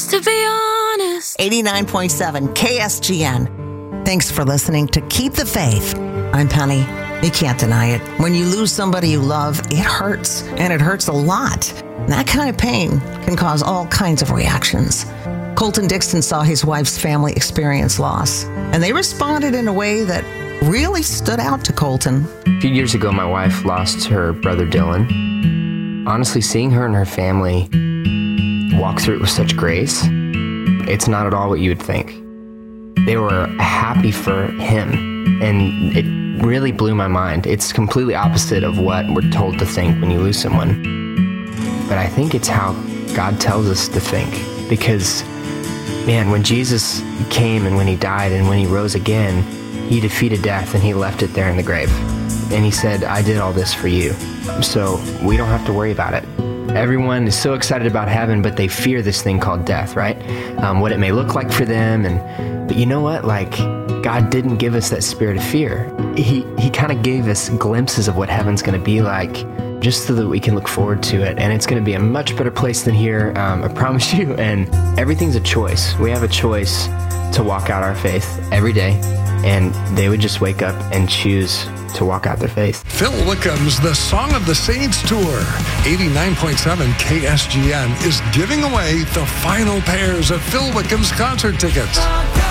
Just to be honest. 89.7 KSGN. Thanks for listening to Keep the Faith. I'm Penny. You can't deny it. When you lose somebody you love, it hurts, and it hurts a lot. And that kind of pain can cause all kinds of reactions. Colton Dixon saw his wife's family experience loss, and they responded in a way that really stood out to Colton. A few years ago, my wife lost her brother Dylan. Honestly, seeing her and her family walk through it with such grace, it's not at all what you would think. They were happy for him, and it really blew my mind. It's completely opposite of what we're told to think when you lose someone. But I think it's how God tells us to think. Because, man, when Jesus came and when he died and when he rose again, he defeated death and he left it there in the grave. And he said, I did all this for you. So we don't have to worry about it. Everyone is so excited about heaven, but they fear this thing called death, right? What it may look like for them. But you know what? Like, God didn't give us that spirit of fear. He kind of gave us glimpses of what heaven's going to be like, just so that we can look forward to it. And it's going to be a much better place than here, I promise you. And everything's a choice. We have a choice to walk out our faith every day. And they would just wake up and choose to walk out their faith. Phil Wickham's The Song of the Saints Tour, 89.7 KSGN, is giving away the final pairs of Phil Wickham's concert tickets.